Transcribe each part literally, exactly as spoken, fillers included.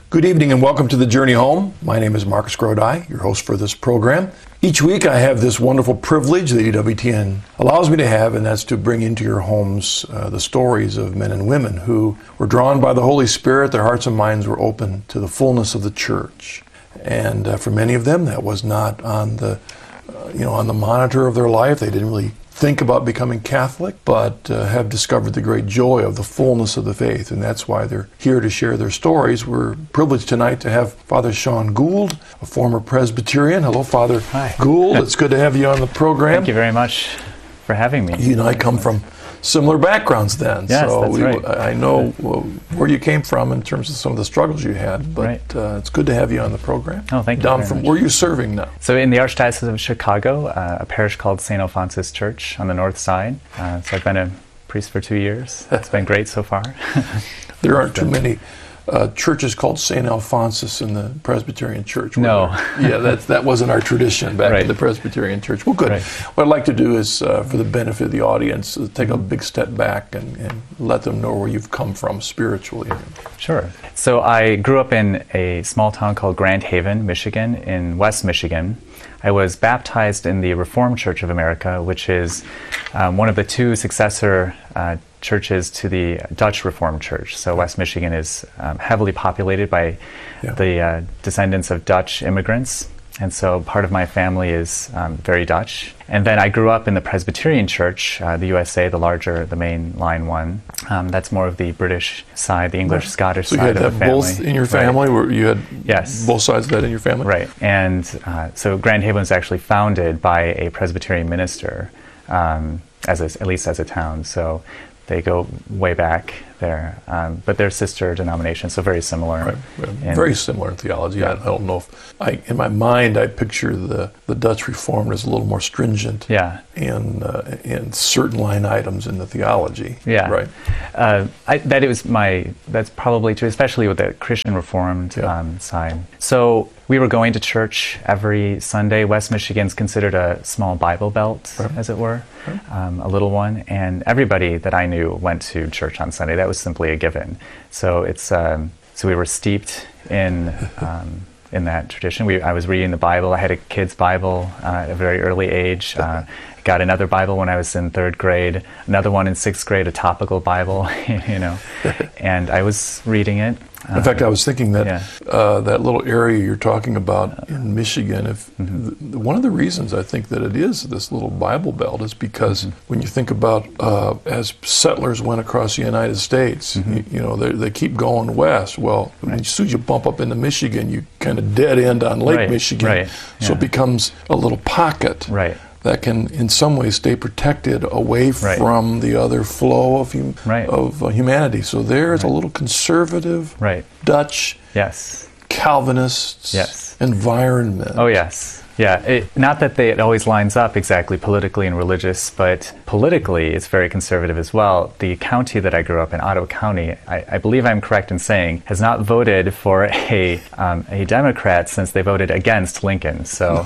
Good evening and welcome to The Journey Home. My name is Marcus Grodi, your host for this program. Each week I have this wonderful privilege that E W T N allows me to have, and that's to bring into your homes uh, the stories of men and women who were drawn by the Holy Spirit. Their hearts and minds were open to the fullness of the church. And uh, for many of them, that was not on the, uh, you know, on the monitor of their life. They didn't really think about becoming Catholic, but uh, have discovered the great joy of the fullness of the faith, and that's why they're here to share their stories. We're privileged tonight to have Father Sean Gould, a former Presbyterian. Hello, Father Hi. Gould. It's good to have you on the program. Thank you very much for having me. You and I come from similar backgrounds then, yes, so that's we, right. I know where you came from in terms of some of the struggles you had, but right. uh, it's good to have you on the program. Oh, thank you Down very from much. where are you serving now? So in the Archdiocese of Chicago, uh, a parish called Saint Alphonsus Church on the north side. Uh, so I've been a priest for two years. It's been great so far. There aren't too many uh, churches called Saint Alphonsus in the Presbyterian Church. No. yeah, that that wasn't our tradition back right. in the Presbyterian Church. Well, good. Right. What I'd like to do is, uh, for the benefit of the audience, uh, take a big step back and, and let them know where you've come from spiritually. Sure. So I grew up in a small town called Grand Haven, Michigan, in West Michigan. I was baptized in the Reformed Church of America, which is um, one of the two successor uh, churches to the Dutch Reformed Church. So West Michigan is um, heavily populated by yeah. the uh, descendants of Dutch immigrants. And so part of my family is um, very Dutch. And then I grew up in the Presbyterian Church, uh, the U S A, the larger, the main line one. Um, that's more of the British side, the English-Scottish so side you had of the that family. both in your family? Right. Where you had yes. both sides of that in your family? Right. And uh, so Grand Haven was actually founded by a Presbyterian minister, um, as a, at least as a town. So they go way back there, um, but they're sister denominations, so very similar. Right. In, very similar in theology. Yeah. I, I don't know if, I, in my mind, I picture the, the Dutch Reformed as a little more stringent yeah. in, uh, in certain line items in the theology. Yeah. Right. Uh, I, that it was my, that's probably true, especially with the Christian Reformed Yeah. um, side. So we were going to church every Sunday. West Michigan's considered a small Bible belt, Right. as it were, Right. um, a little one. And everybody that I knew went to church on Sunday. That was simply a given. So it's um, so we were steeped in um, in that tradition. We I was reading the Bible. I had a kid's Bible uh, at a very early age. Uh, got another Bible when I was in third grade. Another one in sixth grade, a topical Bible, you know. And I was reading it. In fact, I was thinking that yeah. uh, that little area you're talking about in Michigan, if mm-hmm. th- one of the reasons I think that it is this little Bible belt is because mm-hmm. when you think about uh, as settlers went across the United States, mm-hmm. you, you know, they, they keep going west. Well, right. as soon as you bump up into Michigan, you kind of dead end on Lake right. Michigan, right. so yeah. it becomes a little pocket. Right. That can, in some ways, stay protected away Right. from the other flow of hum- Right. of uh, humanity. So there's right. a little conservative Right. Dutch Yes. Calvinists Yes. environment. Oh, yes. Yeah, it, not that they, it always lines up exactly politically and religious, but politically it's very conservative as well. The county that I grew up in, Ottawa County, I, I believe I'm correct in saying, has not voted for a um, a Democrat since they voted against Lincoln. So,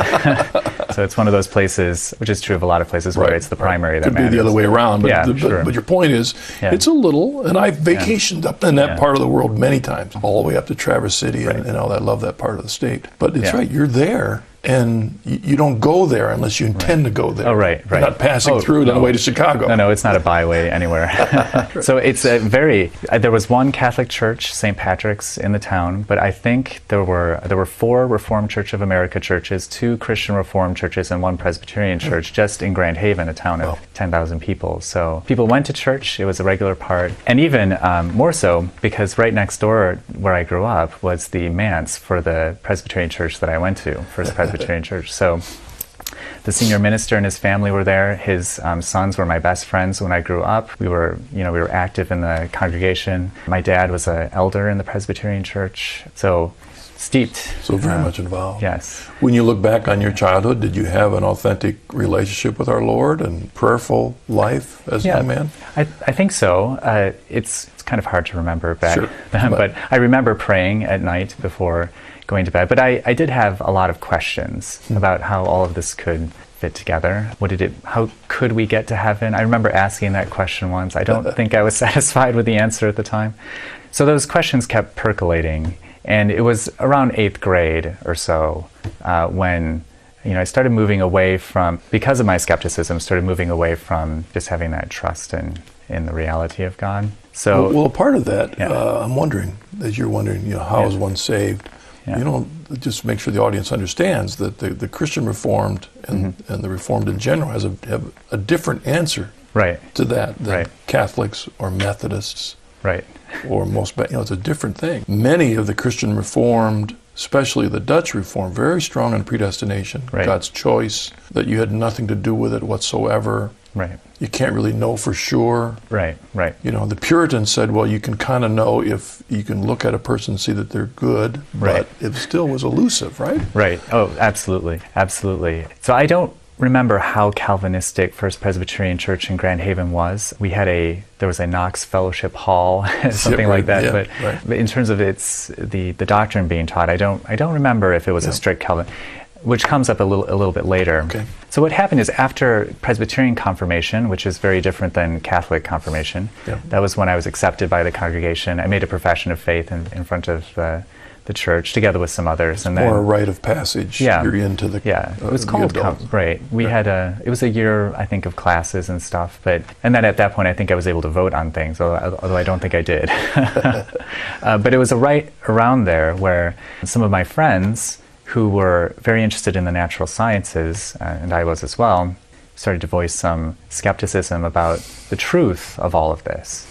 so it's one of those places, which is true of a lot of places, where Right, it's the right. primary that Could matters. be the other way around, but, Yeah, the, but, sure. but your point is, Yeah. it's a little, and I've vacationed up in that Yeah. part of the world many times, all the way up to Traverse City Right. and, and all that. I love that part of the state. But it's Yeah. right, you're there, and you, you don't go there unless you intend to go there. Oh, right, You're right. not passing Oh, through it on no. the way to Chicago. No, no, it's not a byway anywhere. So it's a very. Uh, there was one Catholic church, Saint Patrick's, in the town, but I think there were there were four Reformed Church of America churches, two Christian Reformed churches, and one Presbyterian church just in Grand Haven, a town of Wow. ten thousand people. So people went to church; it was a regular part, and even um, more so because right next door where I grew up was the manse for the Presbyterian church that I went to, First Presbyterian Church. So. The senior minister and his family were there. His um, sons were my best friends when I grew up. We were, you know, we were active in the congregation. My dad was an elder in the Presbyterian church, so steeped. So very uh, much involved. Yes. When you look back on your childhood, did you have an authentic relationship with our Lord and prayerful life as a Yeah, young man? I, I think so. Uh, it's it's kind of hard to remember back Sure, then, but- but I remember praying at night before going to bed. But I, I did have a lot of questions Hmm. about how all of this could fit together. What did it? How could we get to heaven? I remember asking that question once. I don't think I was satisfied with the answer at the time. So those questions kept percolating, And it was around eighth grade or so uh, when, you know, I started moving away from, because of my skepticism, started moving away from just having that trust in, in the reality of God. So, well, well, part of that, yeah. uh, I'm wondering, as you're wondering, you know, how Yeah. is one saved? Yeah. You know, just make sure the audience understands that the, the Christian Reformed and, Mm-hmm. and the Reformed in general has a, have a different answer right, to that than Right. Catholics or Methodists right, or most, you know, it's a different thing. Many of the Christian Reformed, especially the Dutch Reformed, very strong on predestination, Right. God's choice, that you had nothing to do with it whatsoever. right, You can't really know for sure. right, right, You know, the Puritans said, well, you can kind of know if you can look at a person and see that they're good, Right. but it still was elusive, right? right. Oh, absolutely, absolutely. So I don't remember how Calvinistic First Presbyterian Church in Grand Haven was. We had a, there was a Knox Fellowship Hall, something right, like that. yeah, but, right. but in terms of its the the doctrine being taught, I don't I don't remember if it was Yeah. a strict Calvin, which comes up a little a little bit later. Okay. So what happened is after Presbyterian confirmation, which is very different than Catholic confirmation, Yeah. that was when I was accepted by the congregation. I made a profession of faith in, in front of the, the church, together with some others, and then Or a rite of passage. yeah, You're into the yeah. uh, It was the called adult. com- right. We had a it was a year I think of classes and stuff, but and then at that point I think I was able to vote on things, although, although I don't think I did. uh, but it was a right around there where some of my friends who were very interested in the natural sciences, uh, and I was as well, started to voice some skepticism about the truth of all of this.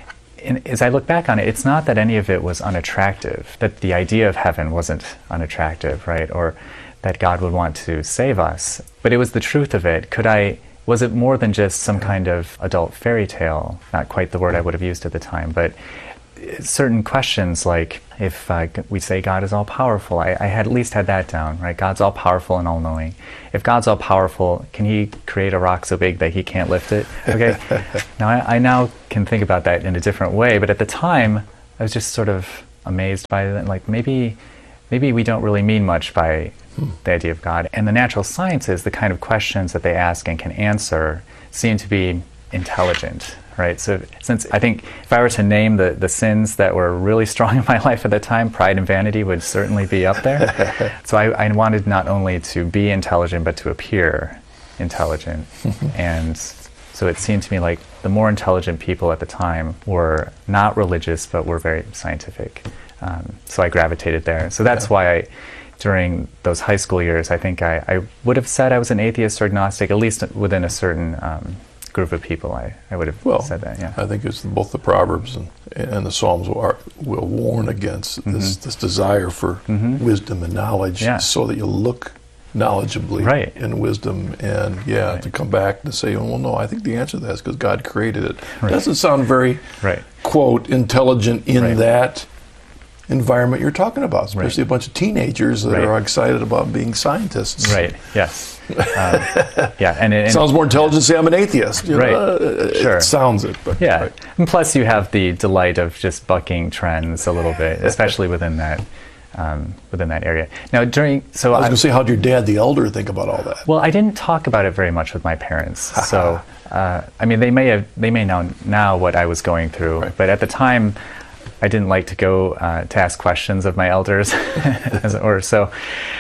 And as I look back on it, it's not that any of it was unattractive, that the idea of heaven wasn't unattractive, right? Or that God would want to save us. But it was the truth of it. Could I, was it more than just some kind of adult fairy tale? Not quite the word I would have used at the time, but certain questions like if uh, we say God is all powerful, I, I had at least had that down, right? God's all powerful and all knowing. If God's all powerful, can He create a rock so big that He can't lift it? Okay. Now I, I now can think about that in a different way, but at the time I was just sort of amazed by it. Like maybe, maybe we don't really mean much by the idea of God. And the natural sciences, the kind of questions that they ask and can answer, seem to be intelligent. Right. So since I think if I were to name the, the sins that were really strong in my life at the time, pride and vanity would certainly be up there. So I, I wanted not only to be intelligent, but to appear intelligent. And so it seemed to me like the more intelligent people at the time were not religious, but were very scientific. Um, so I gravitated there. So that's Yeah. why I, during those high school years, I think I, I would have said I was an atheist or agnostic, at least within a certain um, group of people, I, I would have Well, said that, yeah. I think it's both the Proverbs and, and the Psalms will, will warn against this, this desire for wisdom and knowledge, Yeah. so that you look knowledgeably Right. in wisdom, and yeah, Right. to come back to say, oh, well, no, I think the answer to that is because God created it. Right. Doesn't sound very, Right. quote, intelligent in Right. that environment you're talking about, especially Right. a bunch of teenagers that Right. are excited about being scientists. Right, yes. Um, yeah, and, it, and Sounds more intelligent to say I'm an atheist. you Right. know, uh, Sure. It sounds it, but yeah. right. And plus you have the delight of just bucking trends a little bit, especially within that um, within that area. Now during, so I was I, going to say, how'd your dad, the elder, think about all that? well, I didn't talk about it very much with my parents. So, uh, I mean, they may have, they may know now what I was going through, Right. but at the time, I didn't like to go uh, to ask questions of my elders, as it were. So,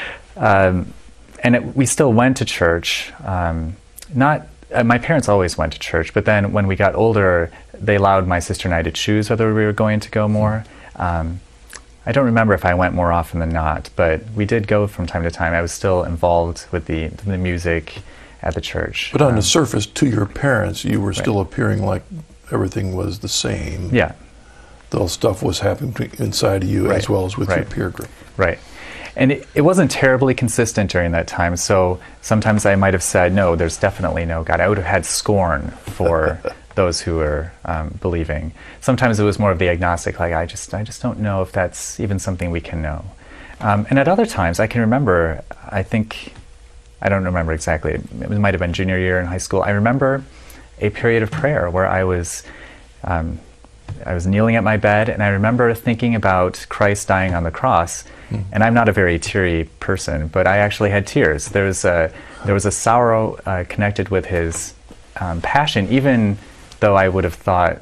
um, and it, we still went to church. Um, not, uh, my parents always went to church, but then when we got older, they allowed my sister and I to choose whether we were going to go more. Um, I don't remember if I went more often than not, but we did go from time to time. I was still involved with the the music at the church. But on Um, the surface, to your parents, you were still appearing like everything was the same. yeah, Though stuff was happening between- inside of you Right. as well as with your Right. peer group. right. And it, it wasn't terribly consistent during that time. So sometimes I might have said, no, there's definitely no God. I would have had scorn for those who were um, believing. Sometimes it was more of the agnostic, like I just, I just don't know if that's even something we can know. Um, and at other times, I can remember, I think, I don't remember exactly, it might have been junior year in high school. I remember a period of prayer where I was, um, I was kneeling at my bed, and I remember thinking about Christ dying on the cross. Mm. And I'm not a very teary person, but I actually had tears. There was a, there was a sorrow uh, connected with his um, passion, even though I would have thought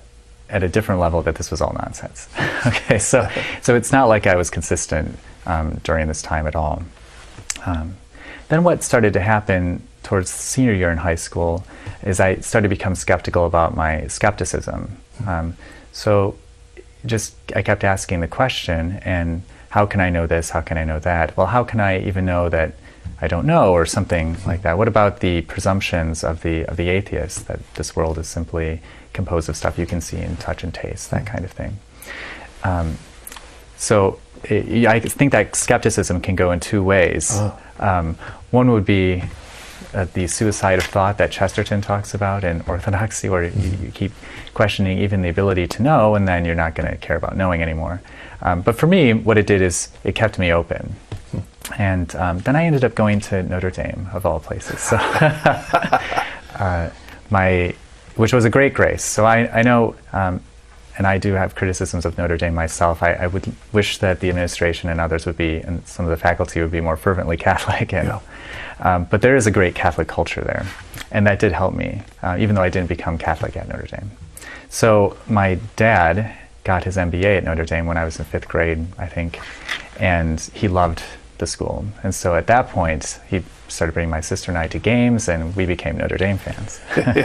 at a different level that this was all nonsense. Okay, so so it's not like I was consistent um, during this time at all. Um, then what started to happen towards senior year in high school is I started to become skeptical about my skepticism. Um, so just I kept asking the question, and how can I know this? How can I know that? Well, how can I even know that I don't know, or something like that? What about the presumptions of the of the atheist, that this world is simply composed of stuff you can see and touch and taste, that kind of thing? Um, so it, I think that skepticism can go in two ways. Uh. Um, one would be uh, the suicide of thought that Chesterton talks about in Orthodoxy, where you, you keep questioning even the ability to know, and then you're not going to care about knowing anymore. Um, but for me, what it did is it kept me open. And um, then I ended up going to Notre Dame, of all places. So uh, my, which was a great grace. So I, I know, um, and I do have criticisms of Notre Dame myself. I, I would wish that the administration and others would be, and some of the faculty would be more fervently Catholic. And, Yeah. um, but there is a great Catholic culture there. And that did help me, uh, even though I didn't become Catholic at Notre Dame. So my dad got his M B A at Notre Dame when I was in fifth grade, I think. And he loved the school. And so at that point, he started bringing my sister and I to games, and we became Notre Dame fans.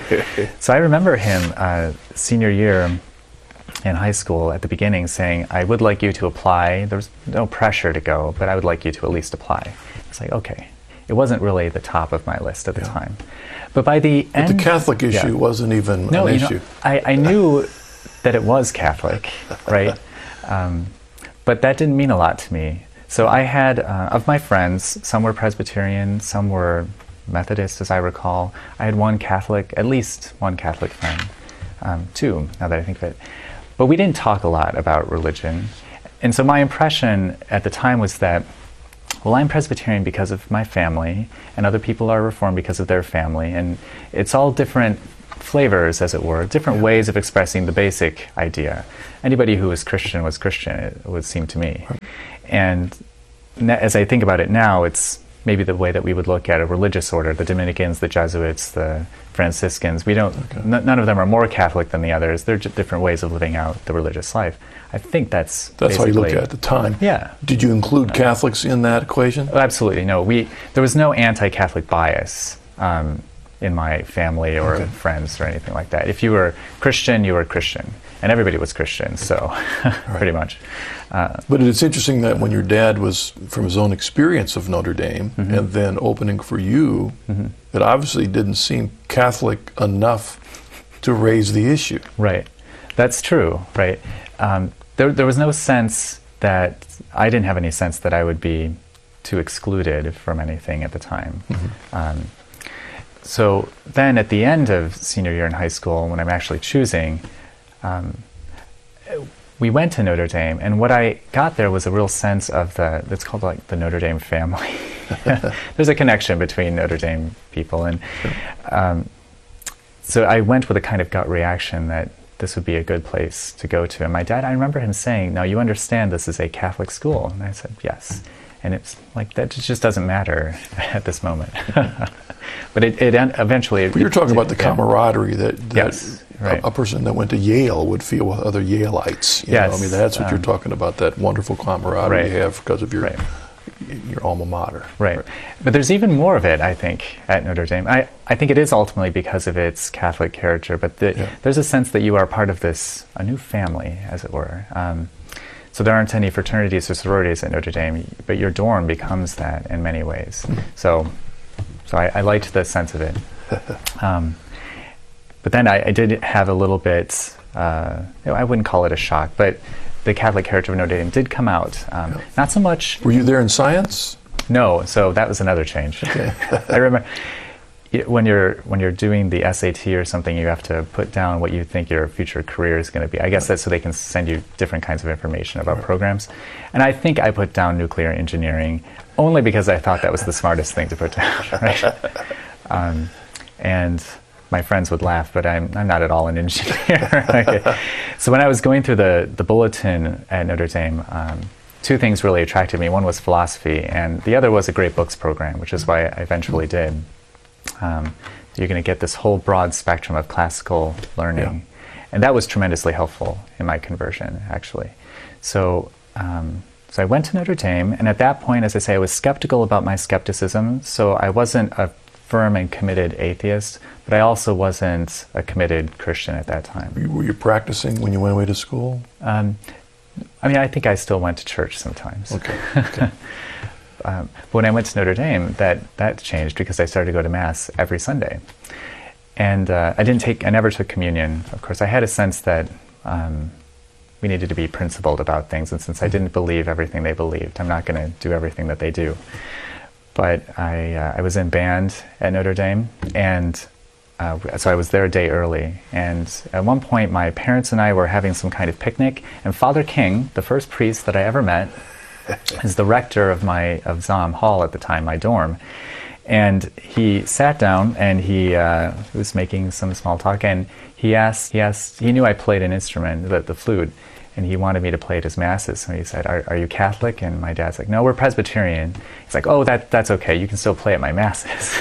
So I remember him uh, senior year in high school at the beginning saying, I would like you to apply. There was no pressure to go, but I would like you to at least apply. It's like, okay. It wasn't really the top of my list at the Yeah. time. But by the But end... the Catholic issue yeah. wasn't even No, an you know, issue. I, I knew that it was Catholic, right? Um, but that didn't mean a lot to me. So I had, uh, of my friends, some were Presbyterian, some were Methodist, as I recall. I had one Catholic, at least one Catholic friend, um, two, now that I think of it. But we didn't talk a lot about religion. And so my impression at the time was that, well, I'm Presbyterian because of my family, and other people are Reformed because of their family, and it's all different flavors, as it were, different Yeah. ways of expressing the basic idea. Anybody who was Christian was Christian, it would seem to me. And na- as I think about it now, it's maybe the way that we would look at a religious order, the Dominicans, the Jesuits, the Franciscans. We don't, Okay. n- none of them are more Catholic than the others. They're just different ways of living out the religious life. I think that's That's how you look basically- at it at the time. Yeah. Did you include Catholics in that equation? Oh, absolutely, no. We there was no anti-Catholic bias um, in my family or Okay. friends or anything like that. If you were Christian, you were Christian, and everybody was Christian. So, pretty much. Uh, But it's interesting that when your dad was, from his own experience of Notre Dame, Mm-hmm. and then opening for you, it obviously didn't seem Catholic enough to raise the issue. right, that's true. Right. Um, there, there was no sense that I didn't have any sense that I would be too excluded from anything at the time. Um, so then, at the end of senior year in high school, when I'm actually choosing. Um, we went to Notre Dame, and what I got there was a real sense of the, it's called like the Notre Dame family. There's a connection between Notre Dame people. And um, so I went with a kind of gut reaction that this would be a good place to go to. And my dad, I remember him saying, now you understand this is a Catholic school. And I said, yes. And it's like, that just doesn't matter at this moment. But it, it eventually... But you're talking about the yeah. camaraderie that, that Yes, right. a, a person that went to Yale would feel with other Yale'ites. You Yes, know? I mean, that's what um, you're talking about, that wonderful camaraderie right. you have because of your Right. your alma mater. Right. But there's even more of it, I think, at Notre Dame. I, I think it is ultimately because of its Catholic character, but the, Yeah. there's a sense that you are part of this, a new family, as it were. Um, so there aren't any fraternities or sororities at Notre Dame, but your dorm becomes that in many ways. So so I, I liked the sense of it. Um, but then I, I did have a little bit, uh, you know, I wouldn't call it a shock, but the Catholic character of Notre Dame did come out. Um, Yeah. Not so much... Were you there in science? No, so that was another change. I remember y- when you're when you're doing the S A T or something, you have to put down what you think your future career is going to be. I guess that's so they can send you different kinds of information about Right. programs. And I think I put down nuclear engineering only because I thought that was the smartest thing to put down. Right? Um, and my friends would laugh, but I'm I'm not at all an engineer. Okay. So when I was going through the the bulletin at Notre Dame. Um, Two things really attracted me. One was philosophy, and the other was a great books program, which is why I eventually did. Um, you're going to get this whole broad spectrum of classical learning. and that was tremendously helpful in my conversion, actually. So, um, so I went to Notre Dame, and at that point, as I say, I was skeptical about my skepticism, so I wasn't a firm and committed atheist, but I also wasn't a committed Christian at that time. Were you, were you practicing when you went away to school? Um, I mean, I think I still went to church sometimes. Okay. okay. um, but when I went to Notre Dame, that, that changed because I started to go to Mass every Sunday. And uh, I didn't take, I never took communion. Of course, I had a sense that um, we needed to be principled about things, and since I didn't believe everything they believed, I'm not going to do everything that they do. But I, uh, I was in band at Notre Dame, and uh, so I was there a day early. And at one point, my parents and I were having some kind of picnic, and Father King, the first priest that I ever met, is the rector of my of Zom Hall at the time, my dorm. And he sat down and he uh, was making some small talk, and he asked, he asked, he knew I played an instrument, the, the flute, and he wanted me to play at his masses. So he said, are, are you Catholic? And my dad's like, no, we're Presbyterian. He's like, oh, that that's okay. You can still play at my masses.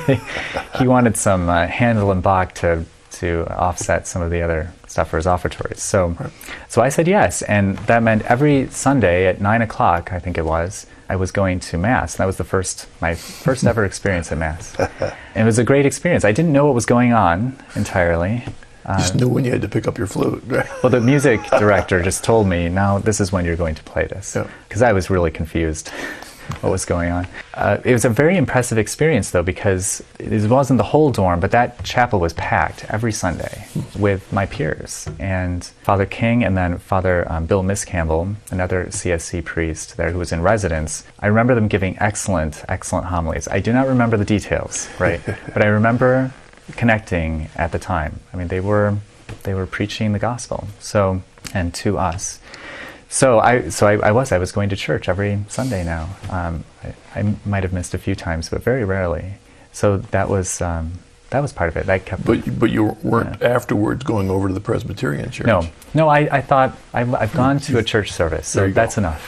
He wanted some uh, Handel and Bach to to offset some of the other stuff for his offertories. So, right. so I said yes, and that meant every Sunday at nine o'clock, I think it was, I was going to Mass. That was the first, my first ever experience at Mass. And it was a great experience. I didn't know what was going on entirely. You just knew when you had to pick up your flute. Well, the music director just told me, now this is when you're going to play this. Because yeah. I was really confused what was going on. Uh, it was a very impressive experience, though, because it wasn't the whole dorm, but that chapel was packed every Sunday with my peers. And Father King and then Father um, Bill Miscampbell, another C S C priest there who was in residence, I remember them giving excellent, excellent homilies. I do not remember the details, right? But I remember connecting at the time. I mean, they were they were preaching the gospel, so and to us. So I so I, I was I was going to church every Sunday now. Um, I, I might have missed a few times, but very rarely. So that was um, that was part of it. That kept. But you, but you weren't yeah. afterwards going over to the Presbyterian church. No, no. I, I thought I've, I've gone to a church service, so that's enough.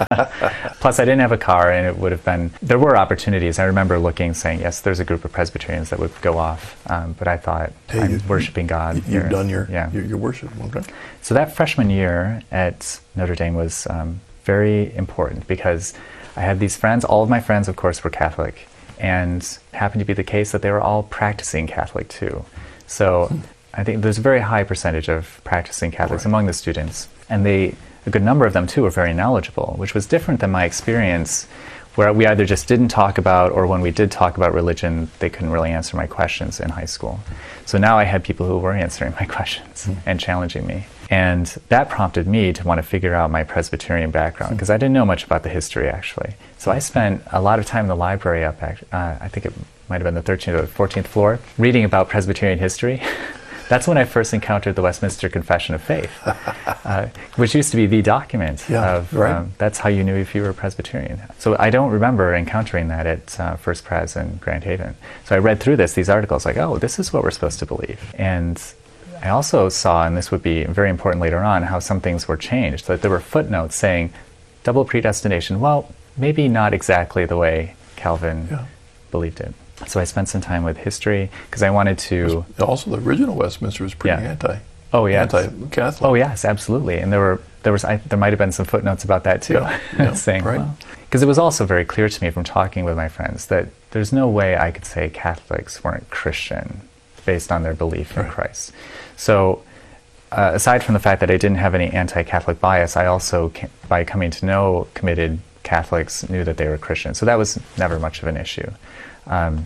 Plus, I didn't have a car, and it would have been. There were opportunities. I remember looking, saying, "Yes, there's a group of Presbyterians that would go off," um, but I thought, hey, "I'm you, worshiping God." You, here. You've done your, yeah. your your worship. Okay. So that freshman year at Notre Dame was um, very important because I had these friends. All of my friends, of course, were Catholic. And it happened to be the case that they were all practicing Catholic too. So hmm. I think there's a very high percentage of practicing Catholics right. among the students. And they, a good number of them too, were very knowledgeable, which was different than my experience where we either just didn't talk about, or when we did talk about religion, they couldn't really answer my questions in high school. So now I had people who were answering my questions hmm. and challenging me. And that prompted me to want to figure out my Presbyterian background, because I didn't know much about the history, actually. So I spent a lot of time in the library up, uh, I think it might have been the thirteenth or fourteenth floor, reading about Presbyterian history. That's when I first encountered the Westminster Confession of Faith, uh, which used to be the document yeah, of, right. um, that's how you knew if you were Presbyterian. So I don't remember encountering that at uh, First Pres in Grand Haven. So I read through this, these articles, like, oh, this is what we're supposed to believe. And I also saw, and this would be very important later on, how some things were changed. That there were footnotes saying double predestination. Well, maybe not exactly the way Calvin yeah. believed it. So I spent some time with history because I wanted to. Also, the original Westminster was pretty yeah. anti. Oh yes. Anti-Catholic. Oh yes, absolutely. And there were there was I, there might have been some footnotes about that too, yeah. Yeah. saying right. well, because it was also very clear to me from talking with my friends that there's no way I could say Catholics weren't Christian based on their belief in right. Christ. So, uh, aside from the fact that I didn't have any anti-Catholic bias, I also, ca- by coming to know committed Catholics, knew that they were Christian. So that was never much of an issue. Um,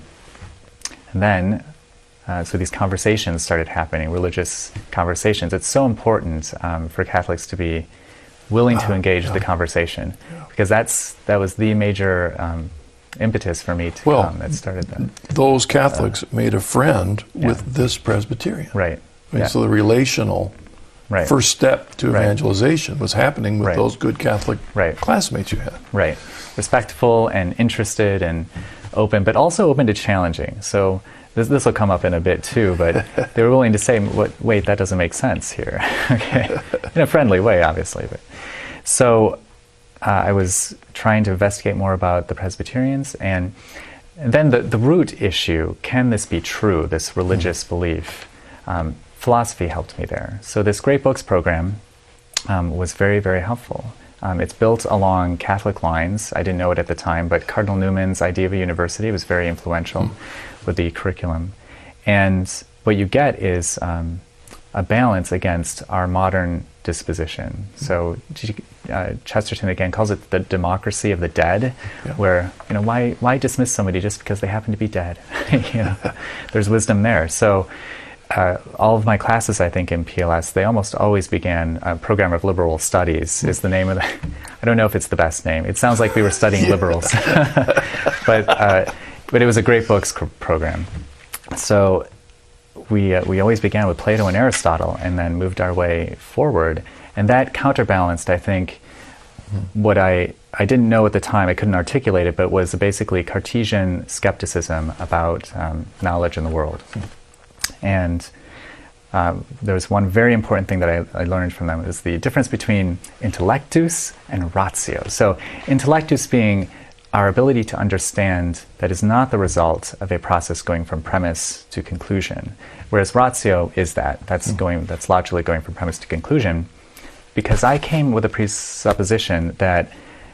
and then, uh, so these conversations started happening, religious conversations. It's so important um, for Catholics to be willing to engage uh, yeah. the conversation, yeah. because that's that was the major um, impetus for me to well, come that started that. Those Catholics uh, made a friend yeah. with this Presbyterian. Right. I mean, yeah. So the relational right. first step to right. evangelization was happening with right. those good Catholic right. classmates you had. Right. Respectful and interested and open, but also open to challenging. So this this will come up in a bit too, but they were willing to say, "What? Wait, that doesn't make sense here." Okay, in a friendly way, obviously. But so uh, I was trying to investigate more about the Presbyterians, and, and then the the root issue: can this be true? This religious mm. belief. Um, philosophy helped me there. So this Great Books program um, was very, very helpful. Um, it's built along Catholic lines. I didn't know it at the time, but Cardinal Newman's idea of a university was very influential mm. with the curriculum. And what you get is um, a balance against our modern disposition. Mm. So uh, Chesterton again calls it the democracy of the dead, yeah. where, you know, why why dismiss somebody just because they happen to be dead? You know, there's wisdom there. So uh, all of my classes, I think, in P L S, they almost always began a program of liberal studies is the name of the, I don't know if it's the best name. It sounds like we were studying yeah. liberals. but, uh, but it was a Great Books cr- program. So we, uh, we always began with Plato and Aristotle and then moved our way forward. And that counterbalanced, I think, mm-hmm. what I, I didn't know at the time, I couldn't articulate it, but was basically Cartesian skepticism about um, knowledge in the world. Mm-hmm. And um, there was one very important thing that I, I learned from them is the difference between intellectus and ratio. So intellectus being our ability to understand that is not the result of a process going from premise to conclusion, whereas ratio is that. That's mm. going. That's logically going from premise to conclusion, because I came with a presupposition that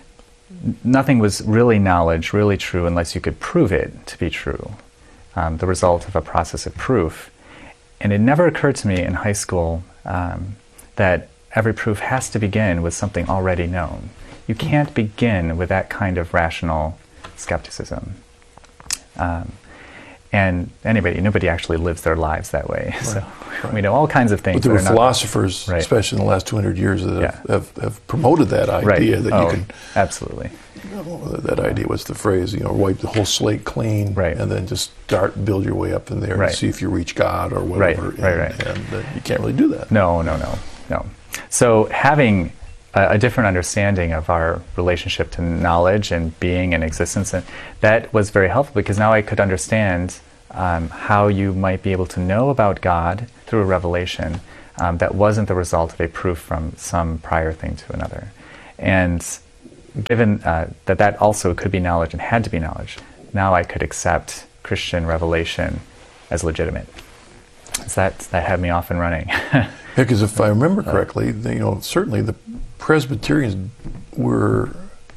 n- nothing was really knowledge, really true, unless you could prove it to be true, um, the result of a process of proof. And it never occurred to me in high school um, that every proof has to begin with something already known. You can't begin with that kind of rational skepticism. Um, and anybody, nobody actually lives their lives that way. Right, so right. we know all kinds of things. But there that were are philosophers, not, right. especially in the last two hundred years, that yeah. have, have, have promoted that idea right. that oh, you can... Absolutely. You know, that idea, what's the phrase, you know, wipe the whole slate clean right. and then just start, build your way up in there right. and see if you reach God or whatever. Right, and, right, right. And uh, you can't really do that. No, no, no, no. So having a, a different understanding of our relationship to knowledge and being and existence, and that was very helpful because now I could understand um, how you might be able to know about God through a revelation um, that wasn't the result of a proof from some prior thing to another. And given uh, that that also could be knowledge and had to be knowledge, now I could accept Christian revelation as legitimate. So that that had me off and running. Because if I remember correctly, the, you know, certainly the Presbyterians were,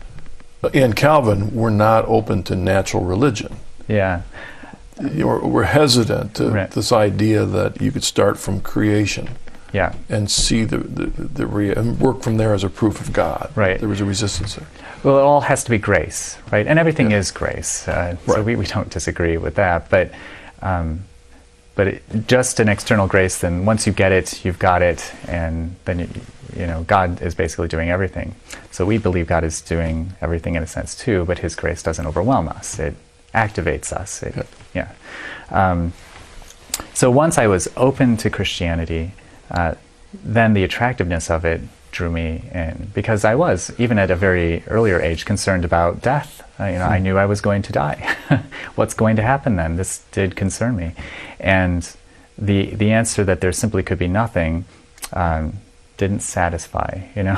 and Calvin were not open to natural religion. Yeah. You were, were hesitant to right. this idea that you could start from creation. Yeah. And see the the, the rea- and work from there as a proof of God. Right. There was a resistance there. Well, it all has to be grace, right? And everything yeah. is grace. Uh, right. So we, we don't disagree with that. But um, but it, just an external grace, then once you get it, you've got it, and then you, you know God is basically doing everything. So we believe God is doing everything in a sense too, but His grace doesn't overwhelm us. It activates us. It, yeah. yeah. Um, so once I was open to Christianity, Uh, then the attractiveness of it drew me in because I was, even at a very earlier age, concerned about death. Uh, you know, mm. I knew I was going to die. What's going to happen then? This did concern me. And the the answer that there simply could be nothing um, didn't satisfy, you know.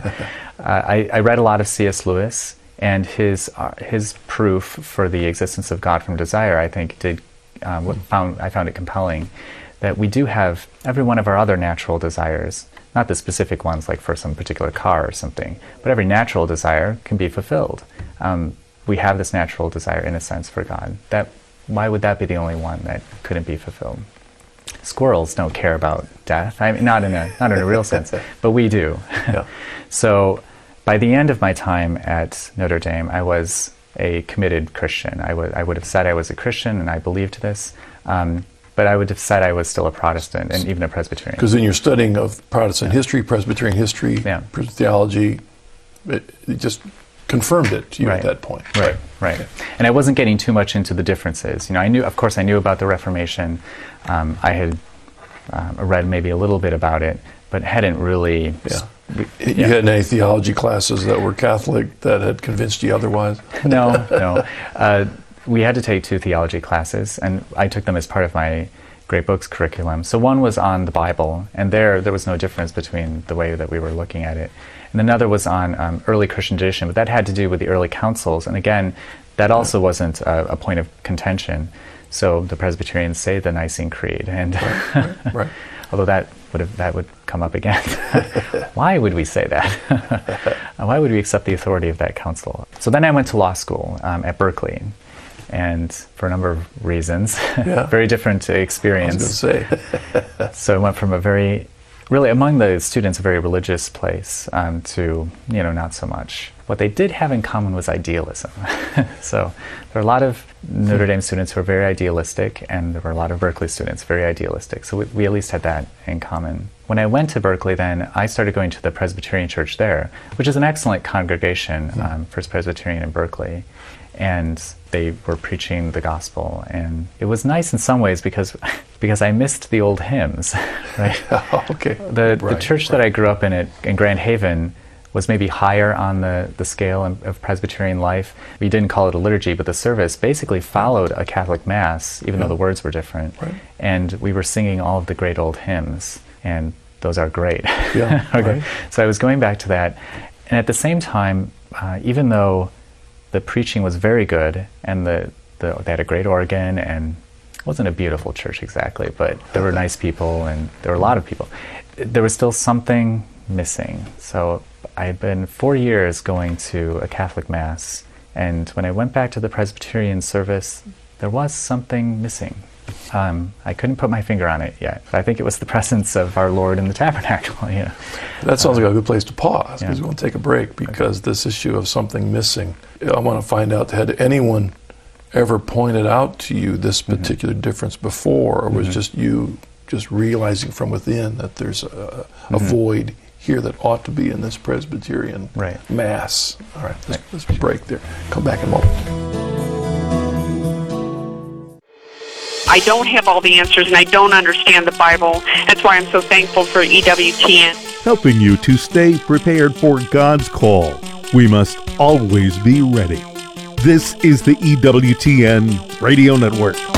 uh, I, I read a lot of C S Lewis, and his uh, his proof for the existence of God from desire, I think, did um, what found I found it compelling. That we do have every one of our other natural desires, not the specific ones like for some particular car or something, but every natural desire can be fulfilled. Um, we have this natural desire in a sense for God. That why would that be the only one that couldn't be fulfilled? Squirrels don't care about death. I mean, not in a not in a real sense, but we do. Yeah. So by the end of my time at Notre Dame, I was a committed Christian. I would I would have said I was a Christian and I believed this. Um, But I would have said I was still a Protestant and even a Presbyterian. Because in your studying of Protestant yeah. history, Presbyterian history, yeah. theology, it, it just confirmed it to you right. at that point. Right, right. Okay. And I wasn't getting too much into the differences. You know, I knew, of course, I knew about the Reformation. Um, I had um, read maybe a little bit about it, but hadn't really. Yeah. Yeah. You had any theology classes that were Catholic that had convinced you otherwise? No, no. Uh, We had to take two theology classes, and I took them as part of my Great Books curriculum. So one was on the Bible, and there there was no difference between the way that we were looking at it. And another was on um, early Christian tradition, but that had to do with the early councils. And again, that also wasn't a, a point of contention. So the Presbyterians say the Nicene Creed, and right, right, right. although that would have, that would come up again. Why would we say that? Why would we accept the authority of that council? So then I went to law school um, at Berkeley, and for a number of reasons, Yeah. very different experience. I was going to say. So I went from a very, really among the students, a very religious place um, to, you know, not so much. What they did have in common was idealism. So there were a lot of Notre Dame students who were very idealistic, and there were a lot of Berkeley students very idealistic. So we, we at least had that in common. When I went to Berkeley then, I started going to the Presbyterian Church there, which is an excellent congregation, um, First Presbyterian in Berkeley. And they were preaching the gospel, and it was nice in some ways because because I missed the old hymns, right? Oh, okay. The Right, the church right. that I grew up in at, in Grand Haven was maybe higher on the, the scale of, of Presbyterian life. We didn't call it a liturgy, but the service basically followed a Catholic Mass, even Yeah. though the words were different. Right. And we were singing all of the great old hymns, and those are great. Yeah, Okay. right. So I was going back to that. And at the same time, uh, even though the preaching was very good, and the, the they had a great organ, and it wasn't a beautiful church exactly, but there were nice people, and there were a lot of people. There was still something missing. So I had been four years going to a Catholic Mass, and when I went back to the Presbyterian service, there was something missing. Um, I couldn't put my finger on it yet. I think it was the presence of our Lord in the tabernacle. You know. That sounds like a good place to pause, because yeah. we want to take a break, because this issue of something missing, I want to find out, had anyone ever pointed out to you this particular mm-hmm. difference before, or was mm-hmm. just you just realizing from within that there's a, a mm-hmm. void here that ought to be in this Presbyterian right. Mass? All right, let's, let's break there. Come back in a moment. I don't have all the answers, and I don't understand the Bible. That's why I'm so thankful for E W T N. Helping you to stay prepared for God's call. We must always be ready. This is the E W T N Radio Network.